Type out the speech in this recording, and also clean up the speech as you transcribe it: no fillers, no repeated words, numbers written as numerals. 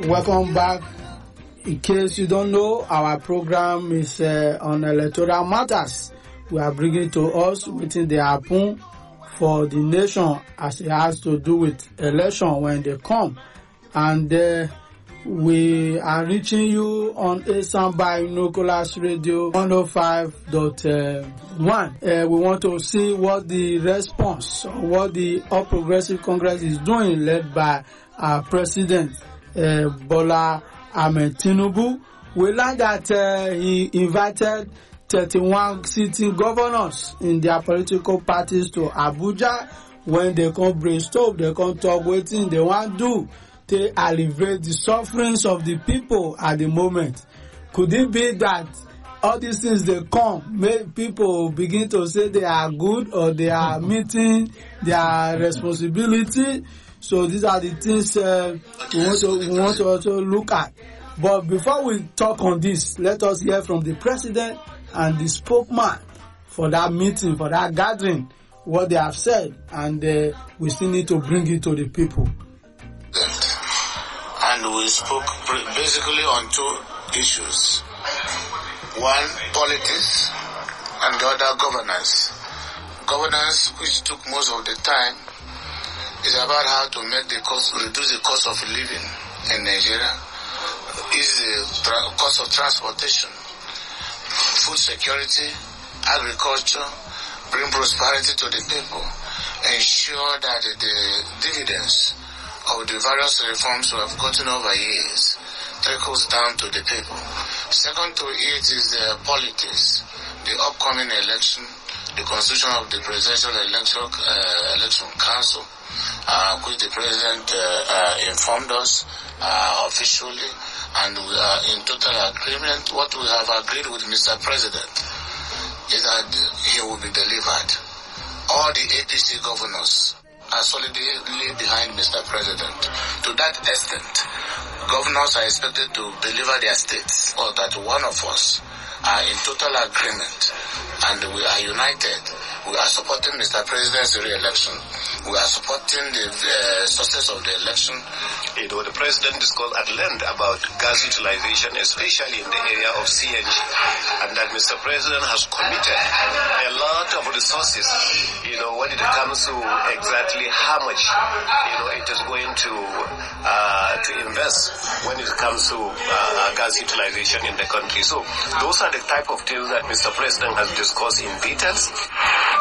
Welcome back. In case you don't know, our program is on electoral matters. We are bringing to us within the happen for the nation as it has to do with election when they come. And we are reaching you on Asan by Binoculars Radio 105.1. We want to see what the response, what the All Progressive Congress is doing, led by our President Bola Ahmed Tinubu. We learned that he invited 31 sitting governors in their political parties to Abuja. When they come brainstorm, they come talk wetin they want to do to alleviate the sufferings of the people at the moment. Could it be that all these things they come make people begin to say they are good or they are meeting their responsibility? So these are the things we want to also look at. But before we talk on this, let us hear from the president and the spokesman for that meeting, for that gathering, what they have said, and we still need to bring it to the people. And we spoke basically on two issues. One, politics, and the other, governance. Governance, which took most of the time, is about how to make reduce the cost of living in Nigeria, ease the cost of transportation, food security, agriculture, bring prosperity to the people, ensure that the dividends of the various reforms we have gotten over years trickles down to the people. Second to it is the politics, the upcoming election, the constitution of the presidential election council, which the president informed us officially, and we are in total agreement. What we have agreed with Mr. President is that he will be delivered. All the APC governors are solidly behind Mr. President. To that extent, governors are expected to deliver their states, or that one of us are in total agreement, and we are united. We are supporting Mr. President's re-election. We are supporting the success of the election. You know, the President discussed at length about gas utilization, especially in the area of CNG, and that Mr. President has committed a lot of resources, you know, when it comes to exactly how much, you know, it is going to invest when it comes to gas utilization in the country. So those are the type of things that Mr. President has discussed in details.